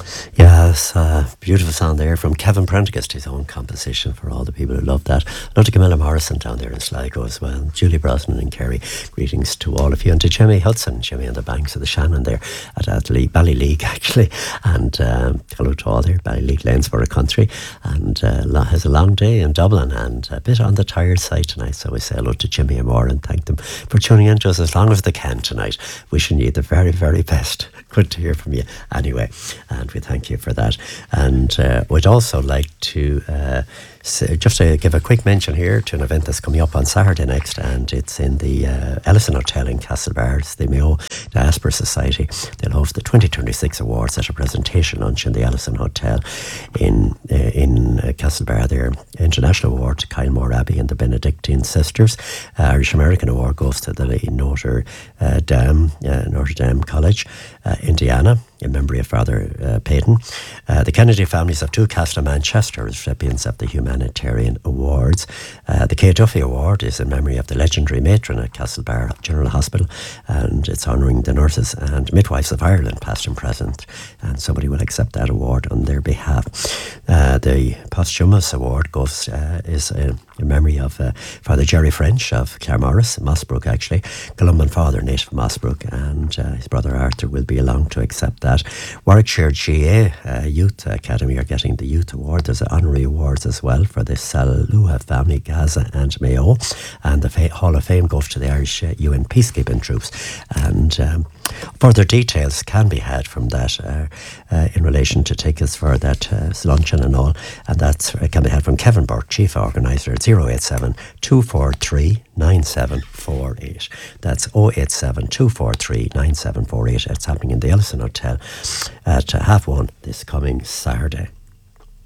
Yes, beautiful song there from Kevin Prendergast, his own composition for all the people who love that. Love to Camilla Morrison down there in Sligo as well. Julie Brosnan and Kerry, greetings to all of you. And to Jimmy Hudson, Jimmy on the banks of the Shannon there at Ballyleague actually. And hello to all there, Ballyleague, Lanesborough country. And has a long day in Dublin and a bit on the tired side tonight. So we say hello to Jimmy and Moore and thank them for tuning in to us as long as they can tonight. Wishing you the very, very best. Good to hear from you anyway. And we thank you for that. And we'd also like to just to give a quick mention here to an event that's coming up on Saturday next, and it's in the Ellison Hotel in Castlebar. It's the Mayo Diaspora Society. They'll host the 2026 awards at a presentation lunch in the Ellison Hotel in Castlebar. Their International Award to Kylemore Abbey and the Benedictine Sisters. Irish American Award goes to the Notre Dame College, Indiana, in memory of Father Payton. The Kennedy families of Tewcastle and Manchester as recipients of the Humanitarian Awards. The Kay Duffy Award is in memory of the legendary matron at Castlebar General Hospital, and it's honouring the nurses and midwives of Ireland, past and present, and somebody will accept that award on their behalf. The posthumous award is in memory of Father Jerry French of Claremorris, Mossbrook actually, Columban father, native of Mossbrook, and his brother Arthur will be along to accept that. Warwickshire GA Youth Academy are getting the Youth Award. There's honorary awards as well for the Saluha family, Gaza and Mayo, and the Hall of Fame goes to the Irish UN peacekeeping troops. And further details can be had from that in relation to tickets for that luncheon and all, and that can be had from Kevin Burke, Chief Organiser, at 087 243 9748. That's 087 243 9748. It's happening in the Ellison Hotel at 1:30 this coming Saturday.